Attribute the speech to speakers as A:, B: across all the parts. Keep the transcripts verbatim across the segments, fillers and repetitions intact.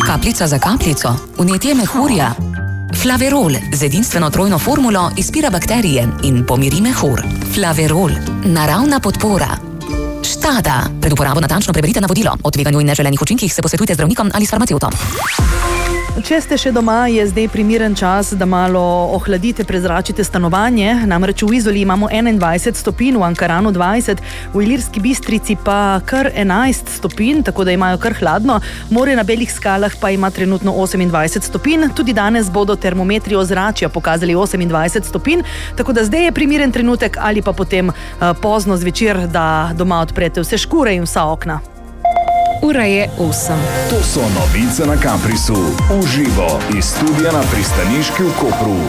A: Kapljica za kapljico, vnetje mehurja. Flaverol z edinstveno trojno formulo izpira bakterije in pomiri mehur. Flaverol, naravna podpora. Štada. Pred uporabo natančno preberite navodilo. O tveganju in neželenih učinkih se posvetujte z zdravnikom ali s farmacevtom.
B: Če ste še doma, je zdaj primeren čas, da malo ohladite, prezračite stanovanje. Namreč v Izoli imamo enaindvajset stopinj, v Ankaranu dvajset, v Ilirski Bistrici pa kar enajst stopinj, tako da imajo kar hladno. Morje na Belih skalah pa ima trenutno osemindvajset stopinj. Tudi danes bodo termometri ozračja pokazali osemindvajset stopinj, tako da zdaj je primeren trenutek ali pa potem uh, pozno zvečer, da doma odprete vse škure in vsa okna.
C: Ura je osem.
D: To so novice na Kaprisu. Uživo iz studia na pristaniški v Kopru.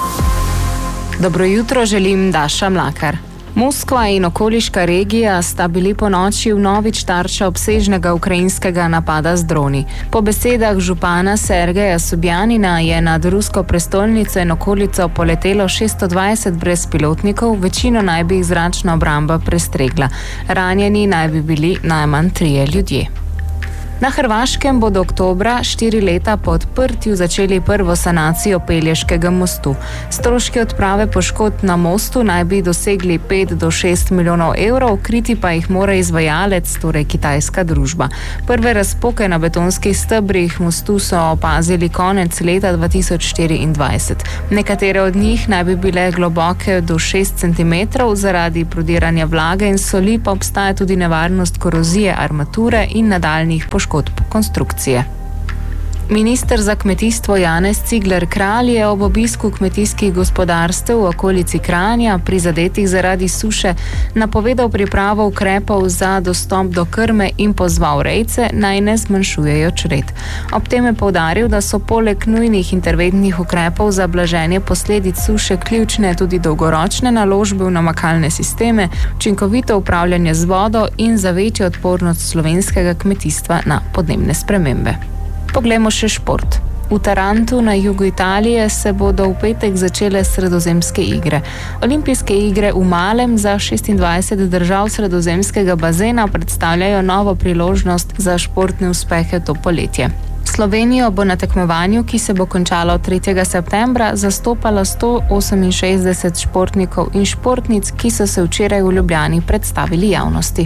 C: Dobro jutro želim, Daša Mlakar. Moskva in okoliška regija sta bili po noči vnovič tarča obsežnega ukrajinskega napada z droni. Po besedah župana Sergeja Sobjanina je nad rusko prestolnico in okolico poletelo šeststo dvajset brezpilotnikov, večino naj bi jih zračna obramba prestregla. Ranjeni naj bi bili najmanj trije ljudje. Na Hrvaškem bodo oktobra, štiri leta po odprtju, začeli prvo sanacijo Pelješkega mostu. Stroški odprave poškodb na mostu naj bi dosegli pet do šest milijonov evrov, kriti pa jih mora izvajalec, torej kitajska družba. Prve razpoke na betonskih stebrih mostu so opazili konec leta dva tisoč štiriindvajset. Nekatere od njih naj bi bile globoke do šest centimetrov, zaradi prodiranja vlage in soli pa obstaja tudi nevarnost korozije armature in nadaljnjih poškodb konstrukcije. Minister za kmetijstvo Janez Cigler Kralj je ob obisku kmetijskih gospodarstev v okolici Kranja, prizadetih zaradi suše, napovedal pripravo ukrepov za dostop do krme in pozval rejce, naj ne zmanjšujejo čred. Ob tem je poudaril, da so poleg nujnih interventnih ukrepov za blaženje posledic suše ključne tudi dolgoročne naložbe v namakalne sisteme, učinkovito upravljanje z vodo in za večjo odpornost slovenskega kmetijstva na podnebne spremembe. Poglejmo še šport. V Tarantu na jugu Italije se bodo v petek začele sredozemske igre. Olimpijske igre v malem za šestindvajset držav sredozemskega bazena predstavljajo novo priložnost za športne uspehe to poletje. Slovenijo bo na tekmovanju, ki se bo končalo tretjega septembra, zastopalo sto oseminšestdeset športnikov in športnic, ki so se včeraj v Ljubljani predstavili javnosti.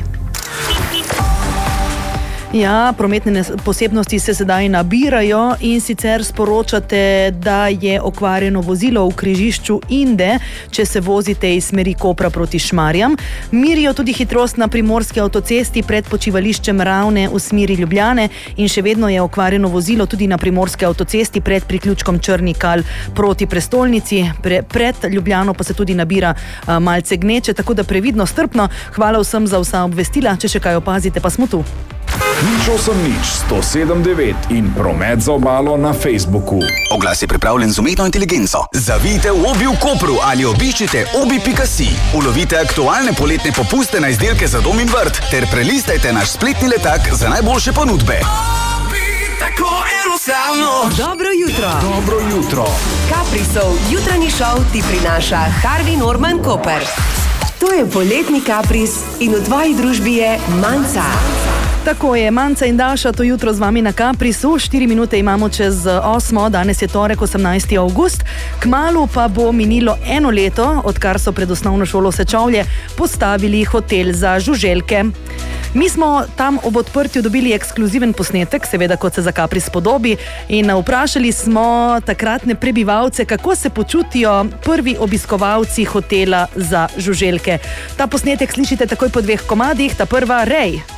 B: Ja, prometne posebnosti se sedaj nabirajo in sicer sporočate, da je okvarjeno vozilo v križišču Inde, če se vozite iz smeri Kopra proti Šmarjam. Mirijo tudi hitrost na primorski avtocesti pred počivališčem Ravne v smeri Ljubljane in še vedno je okvarjeno vozilo tudi na primorski avtocesti pred priključkom Črni Kal proti prestolnici. Pre, pred Ljubljano pa se tudi nabira uh, malce gneče, tako da previdno, strpno. Hvala vsem za vsa obvestila. Če še kaj opazite, pa smo tu.
D: Nič osem nič sto sedem devet in promet za obalo na Facebooku.
E: Oglas je pripravljen z umetno inteligenco. Zavijte v Obi v Kopru ali obiščite obi pika si. Ulovite aktualne poletne popuste na izdelke za dom in vrt ter prelistajte naš spletni letak za najboljše ponudbe. Obi, tako enostavno.
F: Dobro jutro.
D: Dobro jutro.
F: Kaprisov jutranji šov ti prinaša Harvey Norman Koper. To je poletni Kapris in v tvoji družbi je Manca.
B: Tako je, Manca in Daša to jutro z vami na Kaprisu. Štiri minute imamo čez osmo, danes je torek, osemnajsti avgust. Kmalu pa bo minilo eno leto, odkar so pred osnovno šolo Sečovlje postavili hotel za žuželke. Mi smo tam ob odprtju dobili ekskluziven posnetek, seveda kot se za Kapris podobi, in vprašali smo takratne prebivalce, kako se počutijo prvi obiskovalci hotela za žuželke. Ta posnetek slišite takoj po dveh komadih, ta prva Rej.